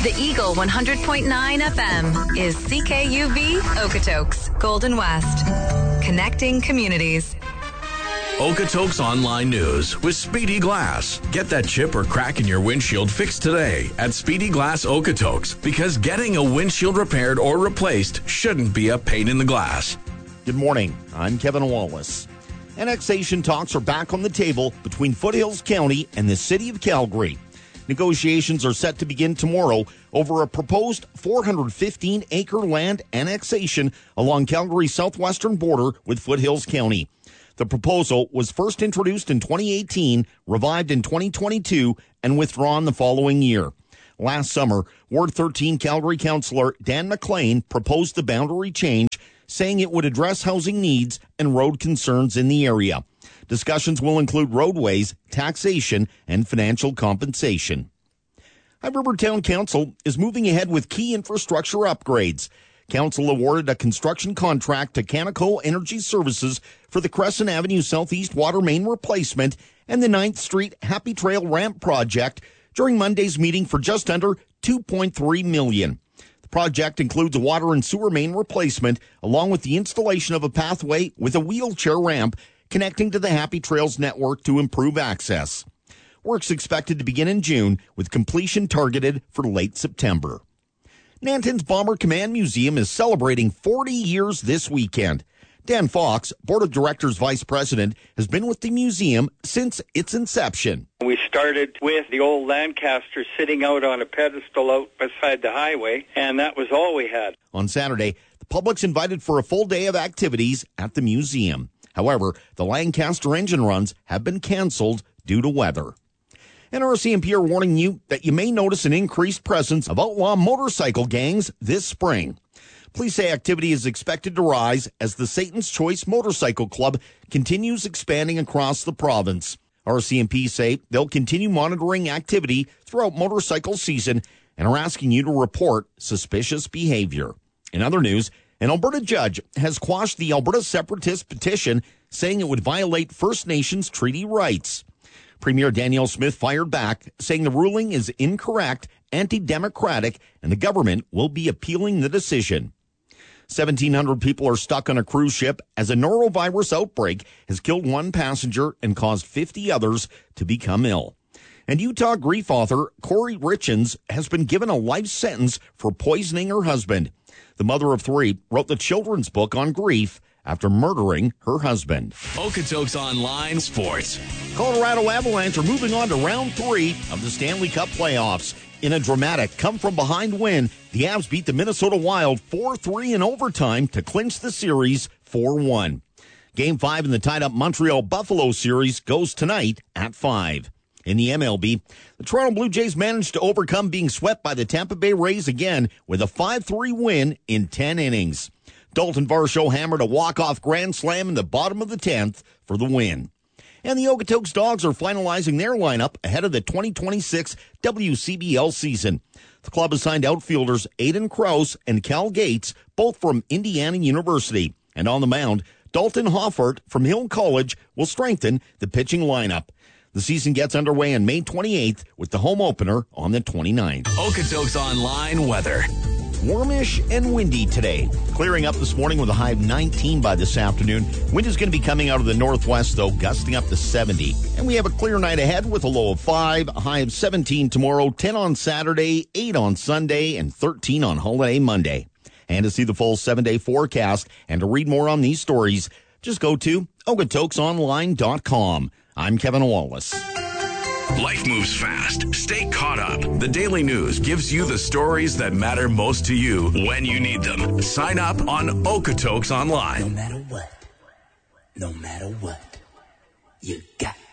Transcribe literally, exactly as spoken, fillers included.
The Eagle one hundred point nine F M is C K U V Okotoks, Golden West. Connecting communities. Okotoks Online News with Speedy Glass. Get that chip or crack in your windshield fixed today at Speedy Glass Okotoks, because getting a windshield repaired or replaced shouldn't be a pain in the glass. Good morning. I'm Kevin Wallace. Annexation talks are back on the table between Foothills County and the City of Calgary. Negotiations are set to begin tomorrow over a proposed four hundred fifteen acre land annexation along Calgary's southwestern border with Foothills County. The proposal was first introduced in twenty eighteen, revived in twenty twenty-two, and withdrawn the following year. Last summer, Ward thirteen Calgary Councillor Dan McLean proposed the boundary change, saying it would address housing needs and road concerns in the area. Discussions will include roadways, taxation, and financial compensation. High River Town Council is moving ahead with key infrastructure upgrades. Council awarded a construction contract to Canaco Energy Services for the Crescent Avenue Southeast water main replacement and the ninth Street Happy Trail ramp project during Monday's meeting for just under two point three million dollars. The project includes a water and sewer main replacement along with the installation of a pathway with a wheelchair ramp connecting to the Happy Trails network to improve access. Work's expected to begin in June with completion targeted for late September. Nanton's Bomber Command Museum is celebrating forty years this weekend. Dan Fox, Board of Directors Vice President, has been with the museum since its inception. We started with the old Lancaster sitting out on a pedestal out beside the highway, and that was all we had. On Saturday, the public's invited for a full day of activities at the museum. However, the Lancaster engine runs have been canceled due to weather. And R C M P are warning you that you may notice an increased presence of outlaw motorcycle gangs this spring. Police say activity is expected to rise as the Satan's Choice Motorcycle Club continues expanding across the province. R C M P say they'll continue monitoring activity throughout motorcycle season and are asking you to report suspicious behavior. In other news, an Alberta judge has quashed the Alberta Separatist petition saying it would violate First Nations treaty rights. Premier Danielle Smith fired back, saying the ruling is incorrect, anti-democratic, and the government will be appealing the decision. seventeen hundred people are stuck on a cruise ship as a norovirus outbreak has killed one passenger and caused fifty others to become ill. And Utah grief author Corey Richens has been given a life sentence for poisoning her husband. The mother of three wrote the children's book on grief after murdering her husband. Okotoks Online Sports. Colorado Avalanche are moving on to round three of the Stanley Cup playoffs. In a dramatic come-from-behind win, the Avs beat the Minnesota Wild four three in overtime to clinch the series four one. Game five in the tied-up Montreal-Buffalo series goes tonight at five. In the M L B, the Toronto Blue Jays managed to overcome being swept by the Tampa Bay Rays again with a five three win in ten innings. Dalton Varsho hammered a walk-off grand slam in the bottom of the tenth for the win. And the Okotoks Dogs are finalizing their lineup ahead of the twenty twenty-six W C B L season. The club has signed outfielders Aiden Krause and Cal Gates, both from Indiana University. And on the mound, Dalton Hoffert from Hill College will strengthen the pitching lineup. The season gets underway on May twenty-eighth with the home opener on the twenty-ninth. Okotoks Online weather. Warmish and windy today. Clearing up this morning with a high of nineteen by this afternoon. Wind is going to be coming out of the northwest, though, gusting up to seventy. And we have a clear night ahead with a low of five, a high of seventeen tomorrow, ten on Saturday, eight on Sunday, and thirteen on holiday Monday. And to see the full seven-day forecast and to read more on these stories, just go to Okotoks Online dot com. I'm Kevin Wallace. Life moves fast. Stay caught up. The Daily News gives you the stories that matter most to you when you need them. Sign up on Okotoks Online. No matter what, no matter what, you got